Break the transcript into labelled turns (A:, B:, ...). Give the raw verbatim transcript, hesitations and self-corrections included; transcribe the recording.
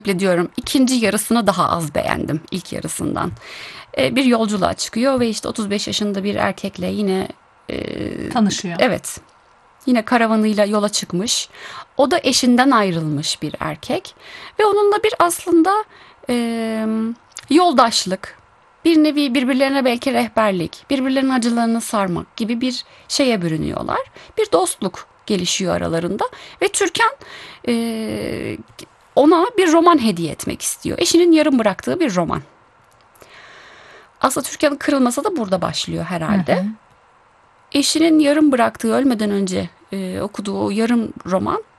A: diyorum. İkinci yarısını daha az beğendim ilk yarısından. E, bir yolculuğa çıkıyor ve işte otuz beş yaşında bir erkekle yine e,
B: Tanışıyor.
A: evet, yine karavanıyla yola çıkmış. O da eşinden ayrılmış bir erkek ve onunla bir aslında e, yoldaşlık, bir nevi birbirlerine belki rehberlik, birbirlerinin acılarını sarmak gibi bir şeye bürünüyorlar. Bir dostluk gelişiyor aralarında ve Türkan e, ona bir roman hediye etmek istiyor. Eşinin yarım bıraktığı bir roman. Aslında Türkan'ın kırılması da burada başlıyor
B: Hı
A: herhalde.
B: hı.
A: Eşinin yarım bıraktığı, ölmeden önce e, okuduğu o yarım roman